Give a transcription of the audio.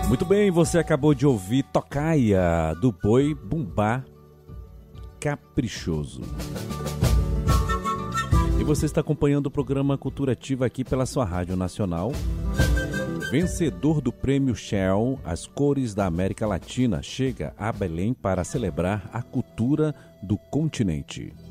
Muito bem, você acabou de ouvir Tocaia, do Boi Bumbá Caprichoso. E você está acompanhando o programa Cultura Ativa aqui pela sua Rádio Nacional. Vencedor do Prêmio Shell, As Cores da América Latina, chega a Belém para celebrar a cultura do continente.